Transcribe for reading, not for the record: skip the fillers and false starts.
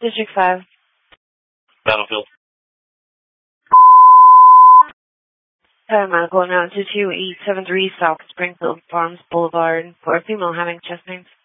District 5. Battlefield. Medical now 22873 South Springfield Farms Boulevard for a female having chest pains.